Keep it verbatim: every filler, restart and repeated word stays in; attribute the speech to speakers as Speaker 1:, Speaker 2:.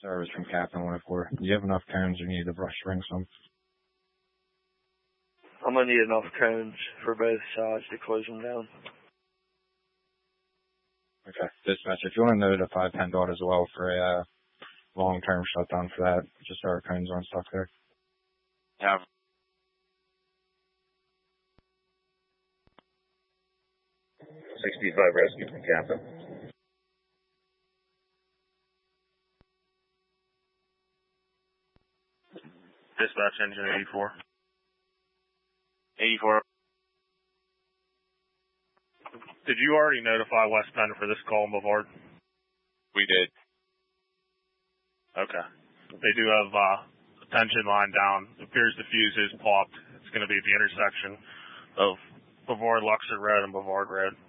Speaker 1: Service from Captain one oh four. Do you have enough cones or need to brush ring some?
Speaker 2: I'm going to need enough cones for both sides to close them down.
Speaker 1: Okay. Dispatch, if you want to notify PennDOT as well for a uh, long-term shutdown for that, just so our cones aren't stuck there.
Speaker 3: Yeah.
Speaker 4: sixty-five rescue from Captain.
Speaker 3: Dispatch engine eighty-four. eighty-four. Did you already notify West Penn for this call in Bavard?
Speaker 5: We did.
Speaker 3: Okay. They do have uh, a tension line down. It appears the fuse is popped. It's going to be at the intersection of Bavard Luxor Road and Bavard Road.